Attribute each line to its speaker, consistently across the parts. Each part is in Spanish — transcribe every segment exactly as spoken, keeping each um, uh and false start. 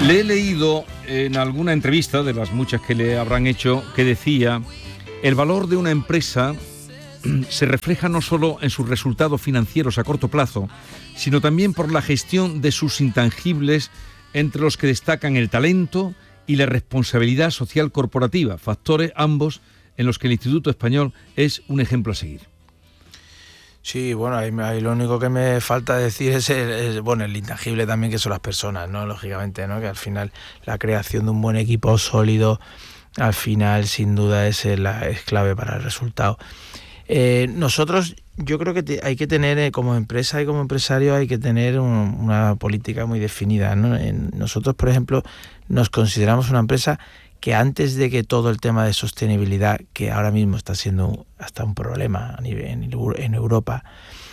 Speaker 1: Le he leído en alguna entrevista, de las muchas que le habrán hecho, que decía: el valor de una empresa se refleja no solo en sus resultados financieros a corto plazo, sino también por la gestión de sus intangibles, entre los que destacan el talento y la responsabilidad social corporativa, factores ambos en los que el Instituto Español es un ejemplo a seguir.
Speaker 2: Sí, bueno, ahí, ahí lo único que me falta decir es el, el, bueno, el intangible también, que son las personas, ¿no? Lógicamente, ¿no? Que al final la creación de un buen equipo sólido, al final, sin duda, es, la, es clave para el resultado. Eh, nosotros, yo creo que te, hay que tener, eh, como empresa y como empresario, hay que tener un, una política muy definida, ¿no? En, nosotros, por ejemplo, nos consideramos una empresa que antes de que todo el tema de sostenibilidad, que ahora mismo está siendo hasta un problema a nivel, en, en Europa,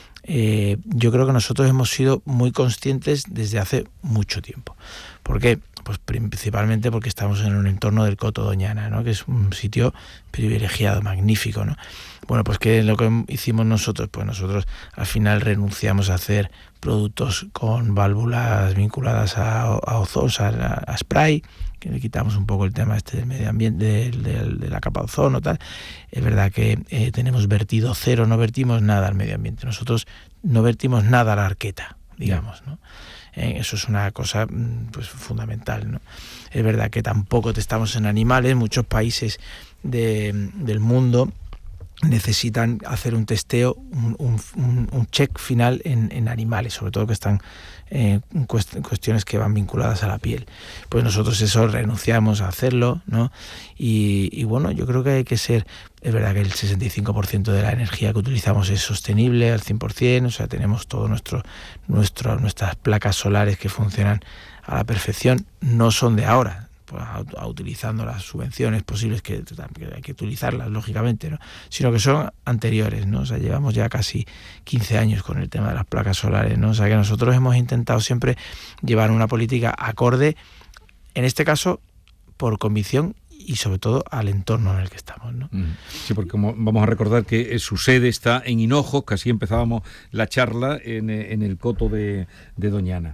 Speaker 2: eh, yo creo que nosotros hemos sido muy conscientes desde hace mucho tiempo. ¿Por qué? Pues principalmente porque estamos en un entorno del Coto Doñana, ¿no? Que es un sitio privilegiado, magnífico, ¿no? Bueno, pues ¿qué es lo que hicimos nosotros? Pues nosotros al final renunciamos a hacer productos con válvulas vinculadas a, a ozono, o sea, a, a spray, que le quitamos un poco el tema este del medio ambiente, de, de, de la capa de ozono, tal. Es verdad que eh, tenemos vertido cero, no vertimos nada al medio ambiente. Nosotros no vertimos nada a la arqueta, digamos, ¿no? Eh, eso es una cosa pues fundamental, ¿no? Es verdad que tampoco estamos en animales. Muchos países de, del mundo necesitan hacer un testeo, un, un, un check final en, en animales, sobre todo que están eh, cuestiones que van vinculadas a la piel. Pues nosotros eso renunciamos a hacerlo, ¿no? Y, y bueno, yo creo que hay que ser, es verdad que el sesenta y cinco por ciento de la energía que utilizamos es sostenible al cien por ciento, o sea, tenemos todo nuestro, nuestro, nuestras placas solares que funcionan a la perfección, no son de ahora, pues, a, a, utilizando las subvenciones posibles, que, que hay que utilizarlas, lógicamente, ¿no? Sino que son anteriores, ¿no? O sea, llevamos ya casi quince años con el tema de las placas solares, ¿no? O sea, que nosotros hemos intentado siempre llevar una política acorde, en este caso, por convicción y sobre todo al entorno en el que estamos, ¿no?
Speaker 1: Sí, porque como vamos a recordar que su sede está en Hinojos, que así empezábamos la charla, en, en el Coto de, de Doñana.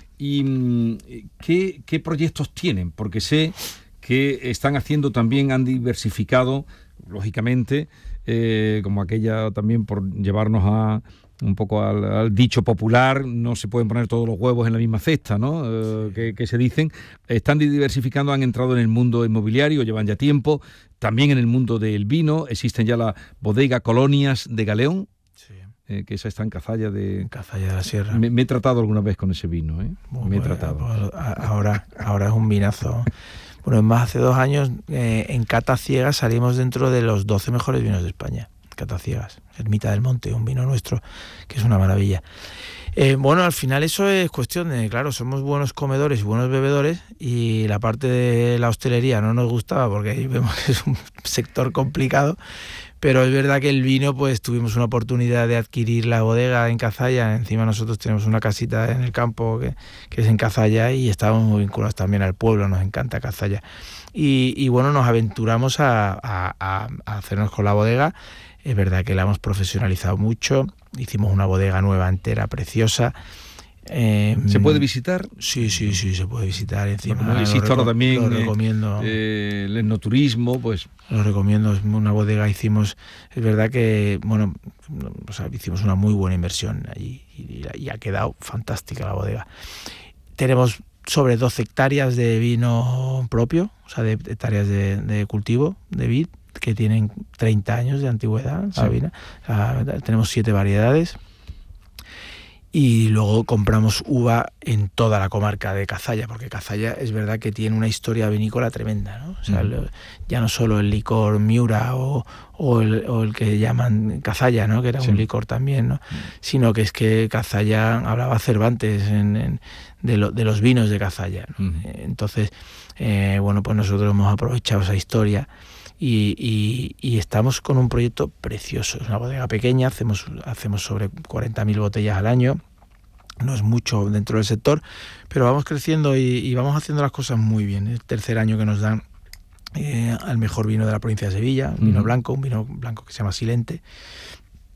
Speaker 1: ¿Y qué, qué proyectos tienen? Porque sé que están haciendo también, han diversificado, lógicamente, eh, como aquella también por llevarnos a un poco al, al dicho popular, no se pueden poner todos los huevos en la misma cesta, ¿no? Eh, que, que se dicen. Están diversificando, han entrado en el mundo inmobiliario, llevan ya tiempo, también en el mundo del vino. Existen ya la bodega Colonias de Galeón, Eh, que esa está en Cazalla de...
Speaker 2: Cazalla de la Sierra.
Speaker 1: Me, me he tratado alguna vez con ese vino, ¿eh?
Speaker 2: Muy
Speaker 1: me he
Speaker 2: bueno,
Speaker 1: tratado.
Speaker 2: Pues, ahora, ahora es un vinazo. Bueno, más hace dos años eh, en Cata Ciegas salimos dentro de los doce mejores vinos de España. Cata Ciegas, Ermita del Monte, un vino nuestro que es una maravilla. Eh, bueno, al final eso es cuestión de, claro, somos buenos comedores y buenos bebedores, y la parte de la hostelería no nos gustaba porque ahí vemos que es un sector complicado. Pero es verdad que el vino, pues tuvimos una oportunidad de adquirir la bodega en Cazalla. Encima nosotros tenemos una casita en el campo que, que es en Cazalla, y estábamos muy vinculados también al pueblo, nos encanta Cazalla. Y, y bueno, nos aventuramos a, a, a hacernos con la bodega. Es verdad que la hemos profesionalizado mucho, hicimos una bodega nueva entera, preciosa. Eh,
Speaker 1: ¿Se puede visitar?
Speaker 2: Sí, sí, sí, se puede visitar. Encima,
Speaker 1: bueno, como existe ahora también,
Speaker 2: lo recomiendo.
Speaker 1: Eh, el etnoturismo, pues...
Speaker 2: Lo recomiendo, es una bodega, hicimos, es verdad que, bueno, o sea, hicimos una muy buena inversión allí, y, y ha quedado fantástica la bodega. Tenemos sobre doce hectáreas de vino propio, o sea, de hectáreas de, de cultivo de vid, que tienen treinta años de antigüedad, sí. La vina. O sea, tenemos siete variedades. Y luego compramos uva en toda la comarca de Cazalla, porque Cazalla es verdad que tiene una historia vinícola tremenda, ¿no? O sea, mm. ya no solo el licor Miura o, o, el, o el que llaman Cazalla, ¿no? Que era sí. un licor también, ¿no? Mm. Sino que es que Cazalla, hablaba Cervantes en, en, de, lo, de los vinos de Cazalla, ¿no? Mm. Entonces, eh, bueno, pues nosotros hemos aprovechado esa historia. Y, y, y estamos con un proyecto precioso. Es una bodega pequeña, hacemos, hacemos sobre cuarenta mil botellas al año. No es mucho dentro del sector, pero vamos creciendo y, y vamos haciendo las cosas muy bien. Es el tercer año que nos dan eh, al mejor vino de la provincia de Sevilla, un vino uh-huh. blanco, un vino blanco que se llama Silente.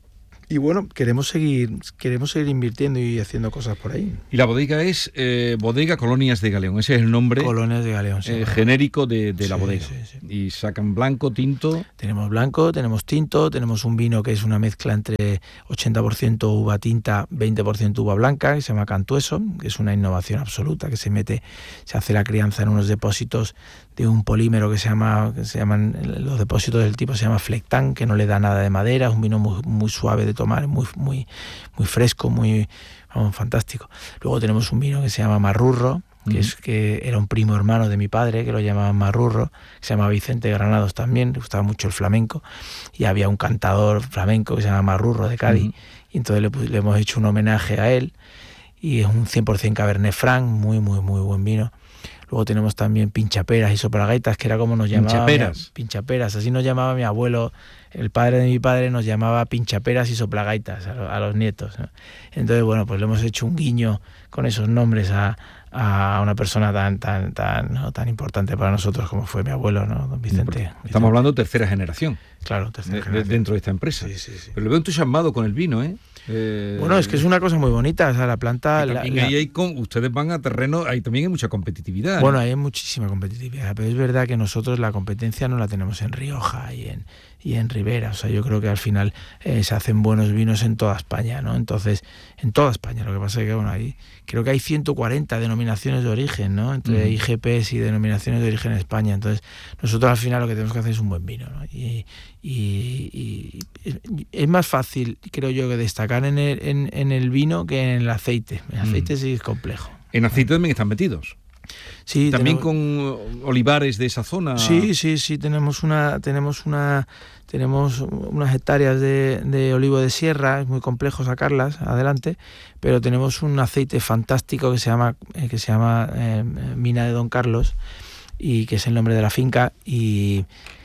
Speaker 2: Y bueno, queremos seguir queremos seguir invirtiendo y haciendo cosas por ahí.
Speaker 1: Y la bodega es eh, Bodega Colonias de Galeón, ese es el nombre.
Speaker 2: Colonias de Galeón, sí,
Speaker 1: eh, genérico de, de la
Speaker 2: sí,
Speaker 1: bodega.
Speaker 2: Sí, sí.
Speaker 1: Y sacan blanco, tinto.
Speaker 2: Tenemos blanco, tenemos tinto, tenemos un vino que es una mezcla entre ochenta por ciento uva tinta, veinte por ciento uva blanca, que se llama Cantueso, que es una innovación absoluta, que se mete, se hace la crianza en unos depósitos de un polímero que se llama, que se llaman, los depósitos del tipo se llama Flectán, que no le da nada de madera, es un vino muy, muy suave de tomar, muy, muy, muy fresco, muy, vamos, fantástico. Luego tenemos un vino que se llama Marrurro, que uh-huh. es que era un primo hermano de mi padre, que lo llamaban Marrurro, que se llama Vicente Granados también, le gustaba mucho el flamenco, y había un cantador flamenco que se llama Marrurro de Cádiz, uh-huh. y entonces le, le hemos hecho un homenaje a él, y es un cien por ciento Cabernet Franc, muy, muy, muy buen vino. Luego tenemos también pinchaperas y soplagaitas, que era como nos llamaba...
Speaker 1: Pinchaperas.
Speaker 2: Mi, pinchaperas, así nos llamaba mi abuelo, el padre de mi padre nos llamaba pinchaperas y soplagaitas a, a los nietos, ¿no? Entonces, bueno, pues le hemos hecho un guiño con esos nombres a, a una persona tan tan tan ¿no? tan importante para nosotros como fue mi abuelo, ¿no? Don Vicente.
Speaker 1: Estamos
Speaker 2: Vicente.
Speaker 1: hablando de tercera generación.
Speaker 2: Claro, tercera
Speaker 1: de,
Speaker 2: generación.
Speaker 1: De, dentro de esta empresa.
Speaker 2: Sí, sí, sí.
Speaker 1: Pero lo veo entusiasmado con el vino, ¿eh? Eh,
Speaker 2: bueno, es que es una cosa muy bonita, o sea, la planta...
Speaker 1: Y también
Speaker 2: la,
Speaker 1: ahí
Speaker 2: la...
Speaker 1: hay con, ustedes van a terreno, ahí también hay mucha competitividad.
Speaker 2: Bueno,
Speaker 1: ¿eh?
Speaker 2: hay muchísima competitividad, pero es verdad que nosotros la competencia no la tenemos en Rioja y en, y en Ribera, o sea, yo creo que al final eh, se hacen buenos vinos en toda España, ¿no? Entonces, en toda España, lo que pasa es que, bueno, ahí creo que hay ciento cuarenta denominaciones de origen, ¿no? Entre uh-huh. I G Ps y denominaciones de origen en España, entonces nosotros al final lo que tenemos que hacer es un buen vino, ¿no? Y, y, y es más fácil, creo yo, que destacar en el, en, en el vino que en el aceite. El aceite uh-huh. sí es complejo.
Speaker 1: En aceite también están metidos.
Speaker 2: Sí,
Speaker 1: también
Speaker 2: tenemos,
Speaker 1: con olivares de esa zona.
Speaker 2: Sí, sí, sí, tenemos una, tenemos una, tenemos unas hectáreas de, de olivo de sierra, es muy complejo sacarlas adelante, pero tenemos un aceite fantástico que se llama, eh, que se llama eh, Mina de Don Carlos, y que es el nombre de la finca, y,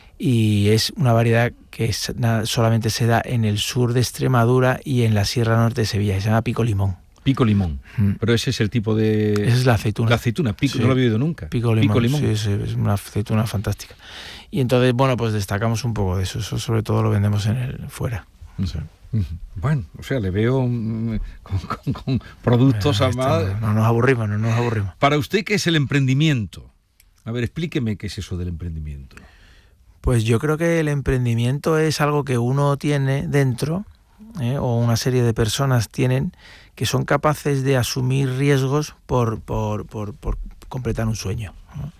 Speaker 2: y es una variedad que es, nada, solamente se da en el sur de Extremadura y en la Sierra Norte de Sevilla, se llama Pico Limón.
Speaker 1: Pico limón, mm. pero ese es el tipo de...
Speaker 2: Esa es la aceituna.
Speaker 1: La aceituna, pico, sí. No lo había oído nunca.
Speaker 2: Pico limón, Pico limón. Sí, sí, es una aceituna fantástica. Y entonces, bueno, pues destacamos un poco de eso, eso sobre todo lo vendemos en el fuera.
Speaker 1: Mm. O sea. Bueno, o sea, le veo mm, con, con, con productos
Speaker 2: eh,
Speaker 1: amados.
Speaker 2: No, no nos aburrimos, no nos aburrimos.
Speaker 1: Para usted, ¿qué es el emprendimiento? A ver, explíqueme qué es eso del emprendimiento.
Speaker 2: Pues yo creo que el emprendimiento es algo que uno tiene dentro, ¿eh? o una serie de personas tienen, que son capaces de asumir riesgos por, por, por, por completar un sueño, ¿no?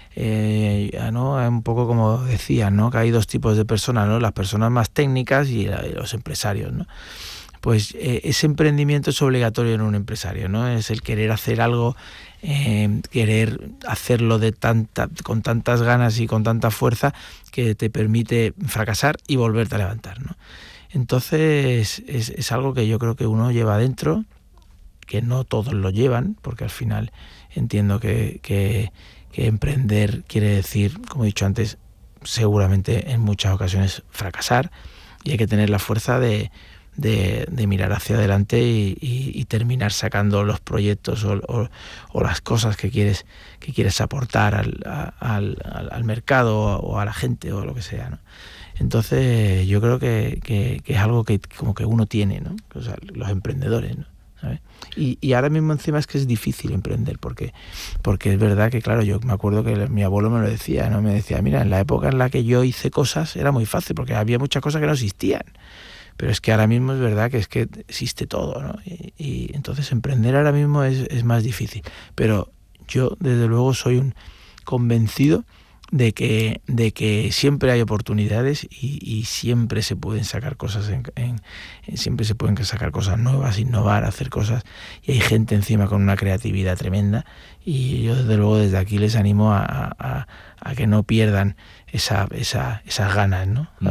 Speaker 2: Eh, ¿no? Un poco como decían, ¿no? Que hay dos tipos de personas, ¿no? Las personas más técnicas y, la, y los empresarios, ¿no? Pues eh, ese emprendimiento es obligatorio en un empresario, ¿no? Es el querer hacer algo, eh, querer hacerlo de tanta, con tantas ganas y con tanta fuerza que te permite fracasar y volverte a levantar, ¿no? Entonces es, es algo que yo creo que uno lleva dentro, que no todos lo llevan, porque al final entiendo que, que, que emprender quiere decir, como he dicho antes, seguramente en muchas ocasiones fracasar, y hay que tener la fuerza de, de, de mirar hacia adelante y, y, y terminar sacando los proyectos o, o, o las cosas que quieres, que quieres aportar al, al, al mercado o a la gente o lo que sea, ¿no? Entonces yo creo que, que, que es algo que como que uno tiene, ¿no? O sea, los emprendedores, ¿no? ¿Sabes? Y, y ahora mismo encima es que es difícil emprender, porque, porque es verdad que, claro, yo me acuerdo que mi abuelo me lo decía, ¿no? Me decía, mira, en la época en la que yo hice cosas era muy fácil, porque había muchas cosas que no existían. Pero es que ahora mismo es verdad que es que existe todo, ¿no? Y, y entonces emprender ahora mismo es, es más difícil. Pero yo, desde luego, soy un convencido de que, de que siempre hay oportunidades y, y siempre se pueden sacar cosas en, en, en, siempre se pueden sacar cosas nuevas, innovar, hacer cosas, y hay gente encima con una creatividad tremenda, y yo desde luego desde aquí les animo a, a, a que no pierdan esa, esa, esas ganas, ¿no?
Speaker 1: Mm.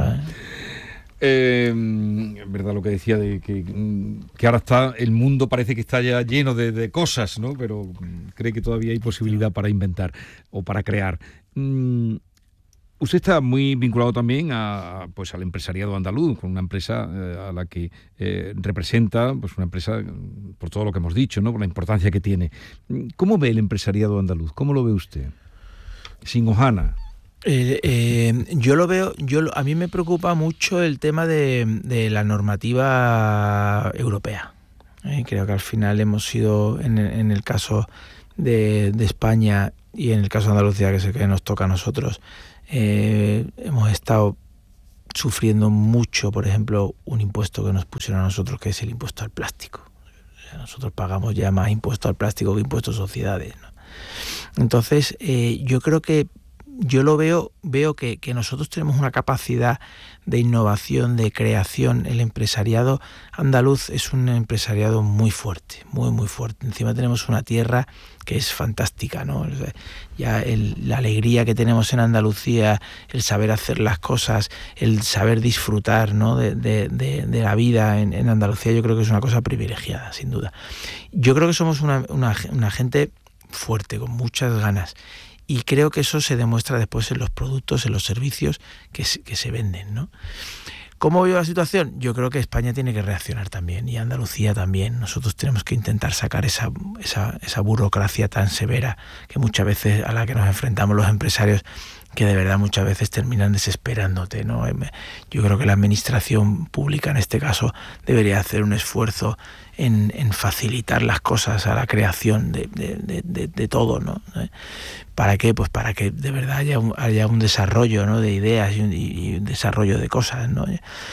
Speaker 1: Eh, verdad lo que decía de que, que ahora está el mundo parece que está ya lleno de, de cosas, ¿no? Pero cree que todavía hay posibilidad para inventar o para crear. Mm, usted está muy vinculado también a, pues al empresariado andaluz, con una empresa eh, a la que eh, representa, pues una empresa por todo lo que hemos dicho, ¿no? Por la importancia que tiene. ¿Cómo ve el empresariado andaluz? ¿Cómo lo ve usted? Sin Ojana.
Speaker 2: Eh, eh, yo lo veo, yo lo, a mí me preocupa mucho el tema de, de la normativa europea. Eh, creo que al final hemos sido, en, en el caso de, de España y en el caso de Andalucía, que es el que nos toca a nosotros, eh, hemos estado sufriendo mucho, por ejemplo, un impuesto que nos pusieron a nosotros, que es el impuesto al plástico. O sea, nosotros pagamos ya más impuesto al plástico que impuesto a sociedades, ¿no? Entonces, eh, yo creo que yo lo veo, veo que, que nosotros tenemos una capacidad de innovación, de creación. El empresariado andaluz es un empresariado muy fuerte, muy, muy fuerte. Encima tenemos una tierra que es fantástica, ¿no? O sea, ya el, la alegría que tenemos en Andalucía, el saber hacer las cosas, el saber disfrutar, ¿no?, de, de, de, de la vida en, en Andalucía, yo creo que es una cosa privilegiada, sin duda. Yo creo que somos una, una, una gente fuerte, con muchas ganas. Y creo que eso se demuestra después en los productos, en los servicios que se, que se venden, ¿no? ¿Cómo veo la situación? Yo creo que España tiene que reaccionar también, y Andalucía también. Nosotros tenemos que intentar sacar esa, esa, esa burocracia tan severa que muchas veces a la que nos enfrentamos los empresarios, que de verdad muchas veces terminan desesperándote, ¿no? Yo creo que la administración pública en este caso debería hacer un esfuerzo en, en facilitar las cosas a la creación de, de, de, de, de todo, ¿no? ¿Para qué? Pues para que de verdad haya un, haya un desarrollo, ¿no?, de ideas y un, y un desarrollo de cosas, ¿no?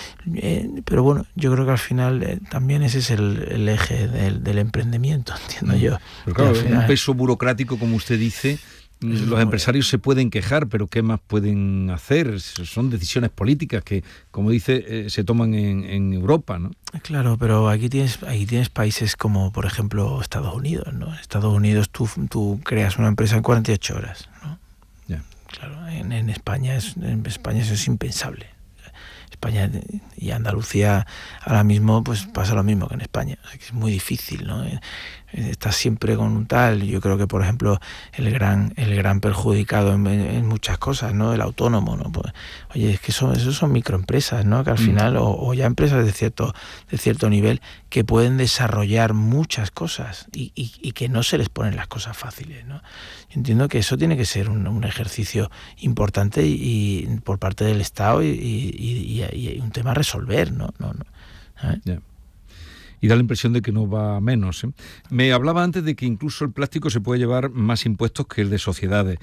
Speaker 2: Eh, pero bueno, yo creo que al final eh, también ese es el, el eje del, del emprendimiento, entiendo yo.
Speaker 1: Pero claro,
Speaker 2: final,
Speaker 1: un peso burocrático, como usted dice. Los empresarios se pueden quejar, pero ¿qué más pueden hacer? Son decisiones políticas que, como dice, eh, se toman en, en Europa, ¿no?
Speaker 2: Claro, pero aquí tienes, aquí tienes países como, por ejemplo, Estados Unidos, ¿no? En Estados Unidos tú, tú creas una empresa en cuarenta y ocho horas, ¿no?
Speaker 1: Yeah.
Speaker 2: Claro, en, en España es, en España eso es impensable. España y Andalucía ahora mismo pues pasa lo mismo que en España, o sea, que es muy difícil, ¿no? Estás siempre con un tal. Yo creo que, por ejemplo, el gran el gran perjudicado en, en muchas cosas, ¿no?, el autónomo, ¿no? Pues, oye, es que son, esos son microempresas, ¿no?, que al final, o, o ya empresas de cierto de cierto nivel, que pueden desarrollar muchas cosas y, y, y que no se les ponen las cosas fáciles, ¿no? Yo entiendo que eso tiene que ser un, un ejercicio importante y, y por parte del Estado y, y, y, y un tema a resolver, ¿no? no, no ¿eh?
Speaker 1: Yeah. Y da la impresión de que no va a menos, ¿eh? Me hablaba antes de que incluso el plástico se puede llevar más impuestos que el de sociedades,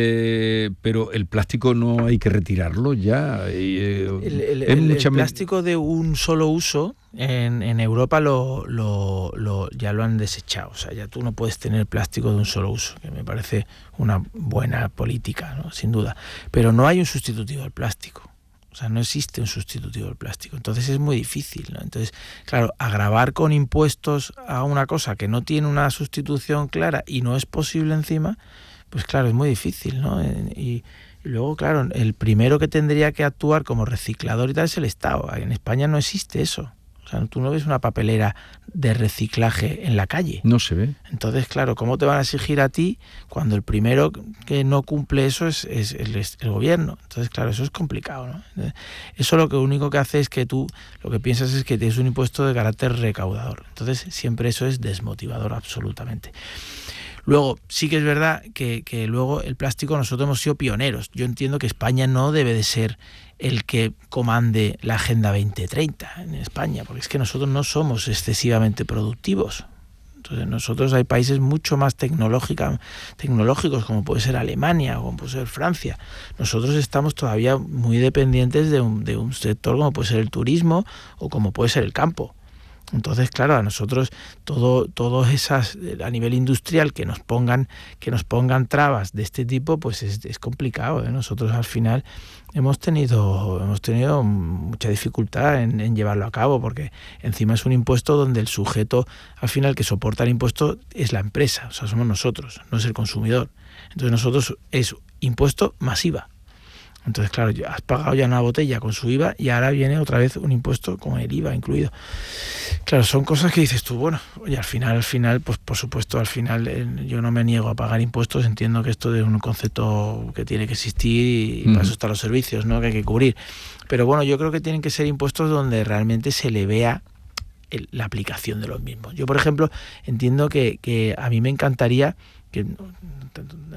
Speaker 1: eh, pero el plástico no hay que retirarlo ya. Eh,
Speaker 2: el, el, el, el plástico de un solo uso en, en Europa lo, lo, lo, ya lo han desechado, o sea, ya tú no puedes tener plástico de un solo uso, que me parece una buena política, ¿no?, sin duda, pero no hay un sustitutivo al plástico. O sea, no existe un sustitutivo del plástico. Entonces es muy difícil, ¿no? Entonces, claro, agravar con impuestos a una cosa que no tiene una sustitución clara y no es posible encima, pues claro, es muy difícil, ¿no? Y, y luego, claro, el primero que tendría que actuar como reciclador y tal es el Estado. En España no existe eso. O sea, tú no ves una papelera de reciclaje en la calle.
Speaker 1: No se ve.
Speaker 2: Entonces, claro, ¿cómo te van a exigir a ti cuando el primero que no cumple eso es, es, el, es el gobierno? Entonces, claro, eso es complicado, ¿no? Eso lo que único que hace es que tú lo que piensas es que tienes un impuesto de carácter recaudador. Entonces, siempre eso es desmotivador absolutamente. Luego, sí que es verdad que, que luego el plástico nosotros hemos sido pioneros. Yo entiendo que España no debe de ser el que comande la Agenda veinte treinta en España, porque es que nosotros no somos excesivamente productivos. Entonces nosotros hay países mucho más tecnológica, tecnológicos, como puede ser Alemania o como puede ser Francia. Nosotros estamos todavía muy dependientes de un, de un sector como puede ser el turismo o como puede ser el campo. Entonces, claro, a nosotros todo, todos esas a nivel industrial que nos pongan que nos pongan trabas de este tipo, pues es, es complicado, ¿eh? Nosotros al final hemos tenido hemos tenido mucha dificultad en, en llevarlo a cabo, porque encima es un impuesto donde el sujeto al final que soporta el impuesto es la empresa, o sea, somos nosotros, no es el consumidor. Entonces nosotros es impuesto más I V A. Entonces, claro, has pagado ya una botella con su I V A y ahora viene otra vez un impuesto con el I V A incluido. Claro, son cosas que dices tú, bueno, oye, al final, al final, pues por supuesto, al final eh, yo no me niego a pagar impuestos, entiendo que esto es un concepto que tiene que existir y mm. para eso están los servicios, ¿no?, que hay que cubrir. Pero bueno, yo creo que tienen que ser impuestos donde realmente se le vea el, la aplicación de los mismos. Yo, por ejemplo, entiendo que, que a mí me encantaría que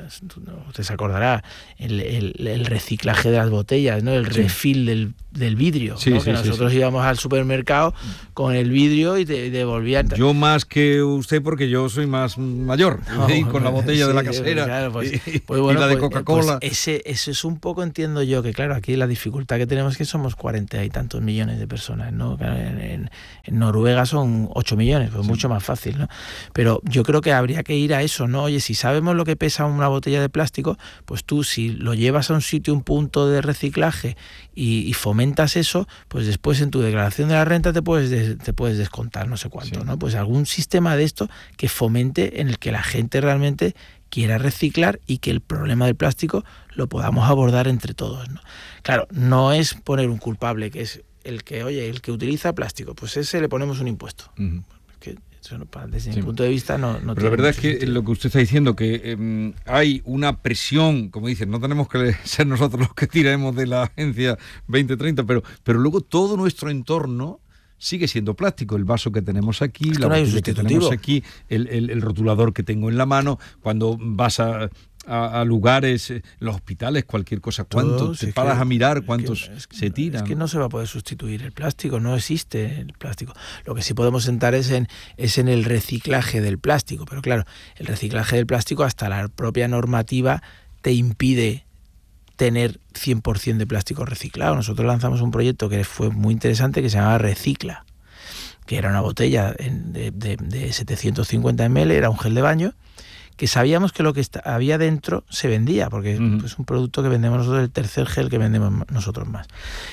Speaker 2: usted se acordará, el, el, el reciclaje de las botellas, ¿no? El sí. refill del, del vidrio,
Speaker 1: sí,
Speaker 2: ¿no?
Speaker 1: sí,
Speaker 2: que
Speaker 1: sí,
Speaker 2: nosotros
Speaker 1: sí.
Speaker 2: íbamos al supermercado con el vidrio y te devolvían.
Speaker 1: Yo más que usted porque yo soy más mayor, no, y con la botella sí, de la casera
Speaker 2: claro, pues,
Speaker 1: y,
Speaker 2: pues bueno,
Speaker 1: y la de
Speaker 2: pues,
Speaker 1: Coca-Cola.
Speaker 2: Pues ese, eso es un poco, entiendo yo, que claro, aquí la dificultad que tenemos es que somos cuarenta y tantos millones de personas, ¿no? En, en, en Noruega son ocho millones, pues sí. mucho más fácil, ¿no? Pero yo creo que habría que ir a eso, ¿no? Oye, si sabemos lo que pesa una botella de plástico, pues tú si lo llevas a un sitio, un punto de reciclaje y, y fomentas eso, pues después en tu declaración de la renta te puedes des, te puedes descontar no sé cuánto, sí. ¿no? Pues algún sistema de esto que fomente en el que la gente realmente quiera reciclar y que el problema del plástico lo podamos abordar entre todos, ¿no? Claro, no es poner un culpable, que es el que, oye, el que utiliza plástico, pues ese le ponemos un impuesto. Uh-huh. Que eso, desde sí. mi punto de vista no, no
Speaker 1: Pero la verdad es que
Speaker 2: sentido.
Speaker 1: Lo que usted está diciendo, que eh, hay una presión, como dicen, no tenemos que ser nosotros los que tiremos de la Agencia veinte treinta, pero, pero luego todo nuestro entorno sigue siendo plástico, el vaso que tenemos aquí, es que la no botella que tenemos aquí, el, el, el rotulador que tengo en la mano, cuando vas a, a, a lugares, los hospitales, cualquier cosa, ¿cuánto Todo, te paras que, a mirar cuántos
Speaker 2: es que,
Speaker 1: se tiran?
Speaker 2: Es que no se va a poder sustituir el plástico, no existe el plástico. Lo que sí podemos sentar es en, es en el reciclaje del plástico, pero claro, el reciclaje del plástico hasta la propia normativa te impide tener cien por ciento de plástico reciclado. Nosotros lanzamos un proyecto que fue muy interesante que se llamaba Recicla, que era una botella de, de, de setecientos cincuenta mililitros, era un gel de baño, que sabíamos que lo que está, había dentro se vendía, porque uh-huh. es un producto que vendemos nosotros, el tercer gel que vendemos nosotros más.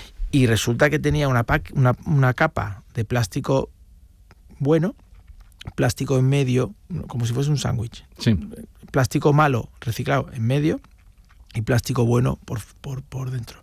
Speaker 2: Y resulta que tenía una, pack, una, una capa de plástico bueno, plástico en medio, como si fuese un sándwich.
Speaker 1: Sí.
Speaker 2: Plástico malo reciclado en medio, y plástico bueno por, por, por dentro.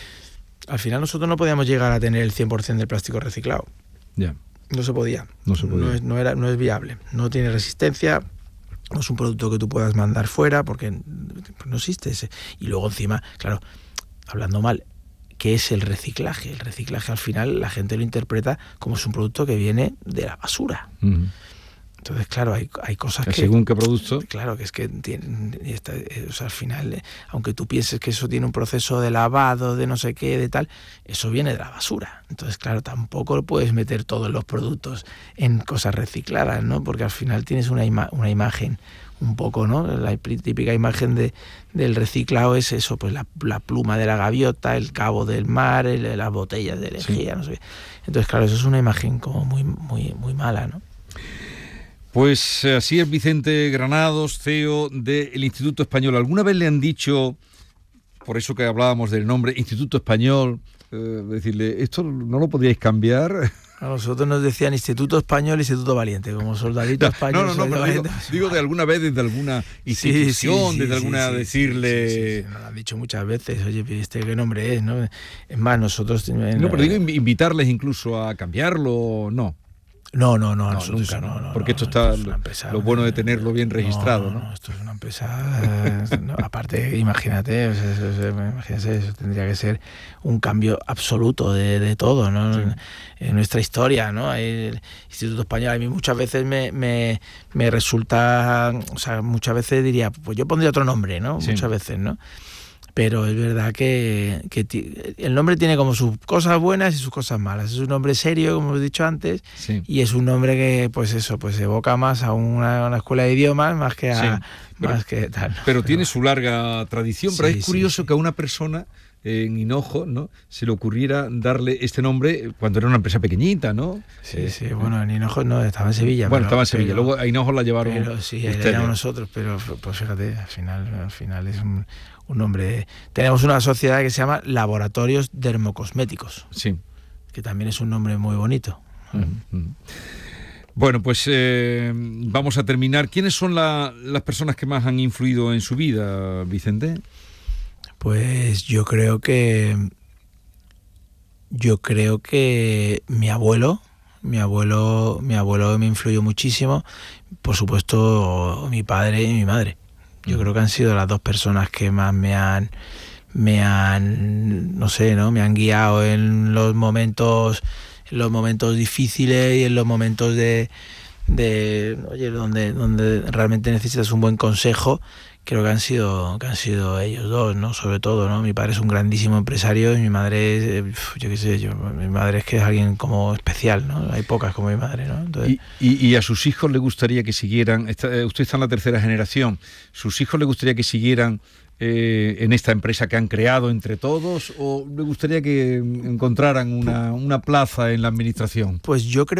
Speaker 2: Al final nosotros no podíamos llegar a tener el cien por ciento del plástico reciclado.
Speaker 1: Ya. Yeah.
Speaker 2: No se podía.
Speaker 1: No se podía.
Speaker 2: No es, no, era, no es viable. No tiene resistencia, no es un producto que tú puedas mandar fuera porque no existe ese. Y luego encima, claro, hablando mal, ¿qué es el reciclaje? El reciclaje al final la gente lo interpreta como es un producto que viene de la basura. Uh-huh. Entonces, claro, hay, hay cosas que...
Speaker 1: ¿Según qué producto?
Speaker 2: Claro, que es que tiene, está, o sea, al final, aunque tú pienses que eso tiene un proceso de lavado, de no sé qué, de tal, eso viene de la basura. Entonces, claro, tampoco lo puedes meter todos los productos en cosas recicladas, ¿no? Porque al final tienes una, ima- una imagen un poco, ¿no? La típica imagen de, del reciclado es eso, pues la, la pluma de la gaviota, el cabo del mar, el, las botellas de lejía, sí. no sé qué. Entonces, claro, eso es una imagen como muy, muy, muy mala, ¿no?
Speaker 1: Pues así es Vicente Granados, C E O del Instituto Español. ¿Alguna vez le han dicho, por eso que hablábamos del nombre, Instituto Español, eh, decirle, ¿esto no lo podíais cambiar?
Speaker 2: A nosotros nos decían Instituto Español, Instituto Valiente, como soldadito
Speaker 1: no,
Speaker 2: español.
Speaker 1: No, no, no, pero digo, digo de alguna vez desde alguna institución,
Speaker 2: sí, sí,
Speaker 1: desde
Speaker 2: sí,
Speaker 1: alguna
Speaker 2: sí,
Speaker 1: decirle...
Speaker 2: Sí, sí, sí, nos lo han dicho muchas veces, oye, ¿este qué nombre es? ¿No? Es más, nosotros...
Speaker 1: No, pero digo invitarles incluso a cambiarlo, no.
Speaker 2: No, no, no,
Speaker 1: no
Speaker 2: nosotros
Speaker 1: nunca,
Speaker 2: no, no,
Speaker 1: porque esto
Speaker 2: no,
Speaker 1: está
Speaker 2: esto es empresa,
Speaker 1: lo bueno de tenerlo bien registrado, ¿no?
Speaker 2: No, no, esto es una empresa, no, aparte, imagínate, o sea, eso, eso, imagínate, eso tendría que ser un cambio absoluto de, de todo, ¿no? Sí. En, en nuestra historia, ¿no? El Instituto Español a mí muchas veces me, me, me resulta, o sea, muchas veces diría, pues yo pondría otro nombre, ¿no? Sí. Muchas veces, ¿no? Pero es verdad que, que t- el nombre tiene como sus cosas buenas y sus cosas malas. Es un nombre serio, como he dicho antes,
Speaker 1: sí.
Speaker 2: y es un nombre que, pues eso, pues evoca más a una, una escuela de idiomas más que a
Speaker 1: sí, pero,
Speaker 2: más que tal.
Speaker 1: Pero, pero tiene su larga tradición. Sí, pero es curioso sí, sí. que a una persona en Hinojo, ¿no?, se le ocurriera darle este nombre cuando era una empresa pequeñita, ¿no?
Speaker 2: Sí, eh, sí, bueno, en Hinojo no, estaba en Sevilla.
Speaker 1: Bueno,
Speaker 2: pero,
Speaker 1: estaba en Sevilla,
Speaker 2: pero,
Speaker 1: luego a Hinojo la llevaron
Speaker 2: pero sí, éramos nosotros, pero pues fíjate, al final, al final es un, un nombre... Tenemos una sociedad que se llama Laboratorios Dermocosméticos,
Speaker 1: sí,
Speaker 2: que también es un nombre muy bonito.
Speaker 1: Mm-hmm. Bueno, pues eh, vamos a terminar. ¿Quiénes son la, las personas que más han influido en su vida, Vicente?
Speaker 2: Pues yo creo que yo creo que mi abuelo, mi abuelo, mi abuelo me influyó muchísimo, por supuesto mi padre y mi madre. Yo creo que han sido las dos personas que más me han me han no sé, ¿no? me han guiado en los momentos en los momentos difíciles y en los momentos de de oye, donde, donde realmente necesitas un buen consejo, creo que han sido que han sido ellos dos, ¿no? Sobre todo, ¿no? Mi padre es un grandísimo empresario y mi madre es, yo qué sé, yo, mi madre es que es alguien como especial, ¿no? Hay pocas como mi madre, ¿no? Entonces,
Speaker 1: y, y, y a sus hijos le gustaría que siguieran, está, usted está en la tercera generación, ¿sus hijos le gustaría que siguieran eh, en esta empresa que han creado entre todos, o le gustaría que encontraran una, una plaza en la administración?
Speaker 2: Pues yo creo